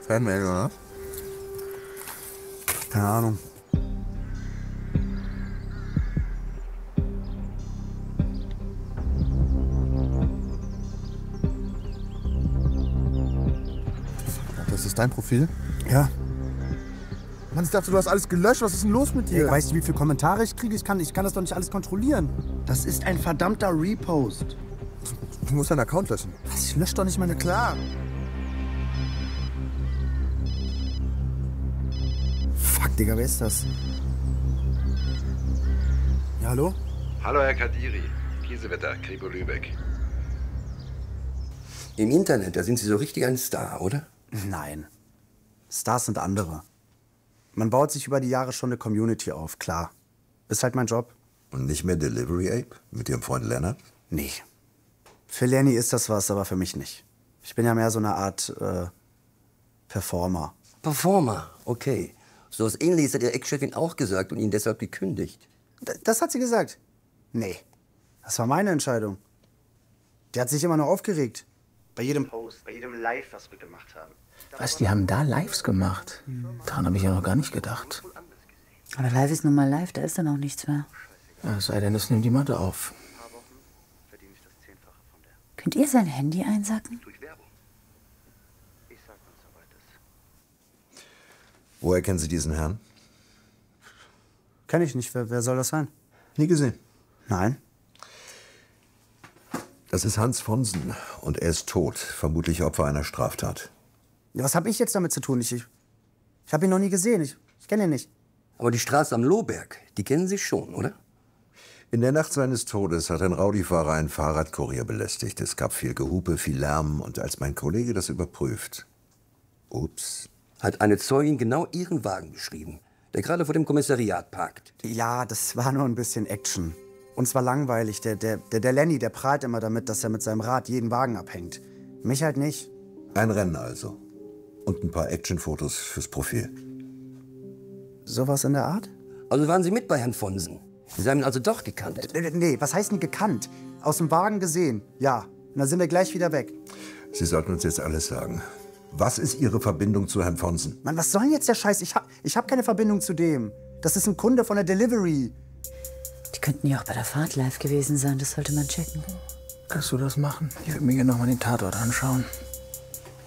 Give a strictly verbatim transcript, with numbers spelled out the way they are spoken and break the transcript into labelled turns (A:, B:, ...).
A: Fanmail, oder?
B: Keine Ahnung.
A: Das ist dein Profil?
B: Ja.
A: Mann, ich dachte, du hast alles gelöscht. Was ist denn los mit dir?
B: Ey, weißt du, wie viele Kommentare ich kriege? Ich kann, ich kann das doch nicht alles kontrollieren.
C: Das ist ein verdammter Repost.
A: Du musst deinen Account löschen.
B: Was, ich lösche doch nicht meine... Klar. Fuck, Digga, wer ist das? Ja, hallo?
D: Hallo, Herr Kadiri. Kiesewetter, Kripo Lübeck.
E: Im Internet, da sind Sie so richtig ein Star, oder?
B: Nein. Stars sind andere. Man baut sich über die Jahre schon eine Community auf, klar. Ist halt mein Job.
F: Und nicht mehr Delivery Ape mit Ihrem Freund Lennart?
B: Nee. Für Lenny ist das was, aber für mich nicht. Ich bin ja mehr so eine Art äh, Performer.
E: Performer, okay. So was Ähnliches hat Ihre Ex-Chefin auch gesagt und ihn deshalb gekündigt.
B: D das hat sie gesagt? Nee. Das war meine Entscheidung. Die hat sich immer nur aufgeregt. Bei jedem Post, bei jedem Live, was wir gemacht haben.
G: Was, die haben da Lives gemacht? Daran habe ich ja noch gar nicht gedacht.
H: Aber live ist nun mal live, da ist dann auch nichts mehr.
G: Ja, es sei denn, das nimmt jemand auf.
H: Könnt ihr sein Handy einsacken?
F: Woher kennen Sie diesen Herrn?
B: Kenn ich nicht. Wer, wer soll das sein?
F: Nie gesehen.
B: Nein.
F: Das ist Hans Vonsen und er ist tot, vermutlich Opfer einer Straftat.
B: Ja, was habe ich jetzt damit zu tun? Ich, ich, ich habe ihn noch nie gesehen. Ich, ich kenne ihn nicht.
E: Aber die Straße am Lohberg, die kennen Sie schon, oder?
F: In der Nacht seines Todes hat ein Rowdyfahrer einen Fahrradkurier belästigt. Es gab viel Gehupe, viel Lärm und als mein Kollege das überprüft... Ups.
E: Hat eine Zeugin genau Ihren Wagen beschrieben, der gerade vor dem Kommissariat parkt.
B: Ja, das war nur ein bisschen Action. Und zwar langweilig. Der, der, der, der Lenny, der prahlt immer damit, dass er mit seinem Rad jeden Wagen abhängt. Mich halt nicht.
F: Ein Rennen also. Und ein paar Actionfotos fürs Profil.
B: Sowas in der Art?
E: Also waren Sie mit bei Herrn Vonsen? Sie haben ihn also doch gekannt?
B: Nee, nee, was heißt denn gekannt? Aus dem Wagen gesehen, ja. Und dann sind wir gleich wieder weg.
F: Sie sollten uns jetzt alles sagen. Was ist Ihre Verbindung zu Herrn Vonsen?
B: Mann, was soll denn jetzt der Scheiß? Ich hab, ich hab keine Verbindung zu dem. Das ist ein Kunde von der Delivery.
H: Die könnten ja auch bei der Fahrt live gewesen sein, das sollte man checken.
G: Kannst du das machen? Ich würde mir gerne noch mal den Tatort anschauen.